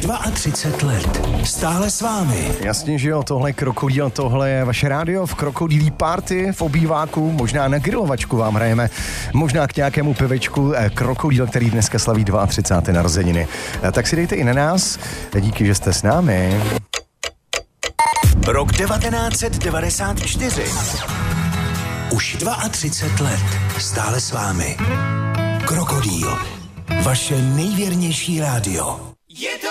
32 let. Stále s vámi. Jasně, že jo, tohle je Krokodýl, tohle je vaše rádio v Krokodýlí party v obýváku, možná na grilovačku vám hrajeme, možná k nějakému pivečku. Krokodýl, který dneska slaví 32. narozeniny. Tak si dejte i na nás, díky, že jste s námi. Rok 1994. Už 32 let. Stále s vámi. Krokodýl. Vaše nejvěrnější rádio. Je to